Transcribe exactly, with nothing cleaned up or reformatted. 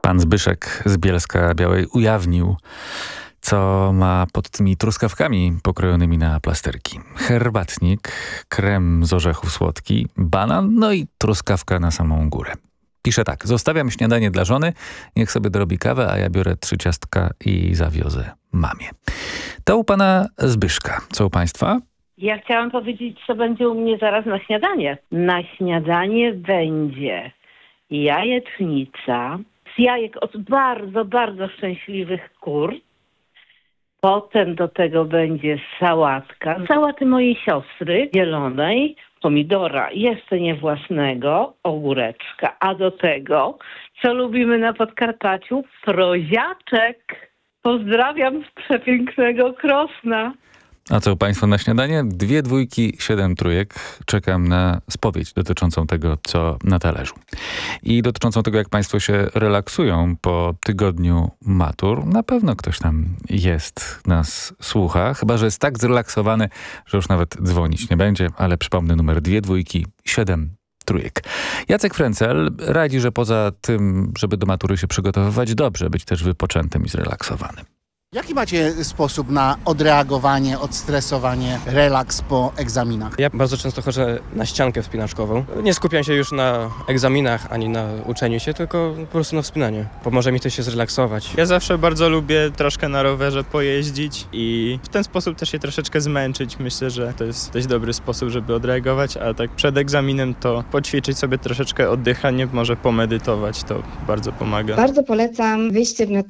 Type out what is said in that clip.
Pan Zbyszek z Bielska-Białej ujawnił, co ma pod tymi truskawkami pokrojonymi na plasterki. Herbatnik, krem z orzechów słodki, banan, no i truskawka na samą górę. Pisze tak: zostawiam śniadanie dla żony, niech sobie dorobi kawę, a ja biorę trzy ciastka i zawiozę mamie. To u pana Zbyszka. Co u państwa? Ja chciałam powiedzieć, co będzie u mnie zaraz na śniadanie. Na śniadanie będzie jajecznica z jajek od bardzo, bardzo szczęśliwych kur. Potem do tego będzie sałatka. Sałaty mojej siostry zielonej, pomidora jeszcze nie własnego, ogóreczka. A do tego, co lubimy na Podkarpaciu, proziaczek. Pozdrawiam z przepięknego Krosna. A co u państwa na śniadanie? Dwie dwójki, siedem trójek. Czekam na spowiedź dotyczącą tego, co na talerzu. I dotyczącą tego, jak państwo się relaksują po tygodniu matur. Na pewno ktoś tam jest, nas słucha. Chyba że jest tak zrelaksowany, że już nawet dzwonić nie będzie. Ale przypomnę numer dwie dwójki, siedem trójek. Jacek Frencel radzi, że poza tym, żeby do matury się przygotowywać, dobrze być też wypoczętym i zrelaksowanym. Jaki macie sposób na odreagowanie, odstresowanie, relaks po egzaminach? Ja bardzo często chodzę na ściankę wspinaczkową. Nie skupiam się już na egzaminach ani na uczeniu się, tylko po prostu na wspinaniu. Pomoże mi to się zrelaksować. Ja zawsze bardzo lubię troszkę na rowerze pojeździć i w ten sposób też się troszeczkę zmęczyć. Myślę, że to jest dość dobry sposób, żeby odreagować, a tak przed egzaminem to poćwiczyć sobie troszeczkę oddychanie, może pomedytować, to bardzo pomaga. Bardzo polecam wyjście w naturę.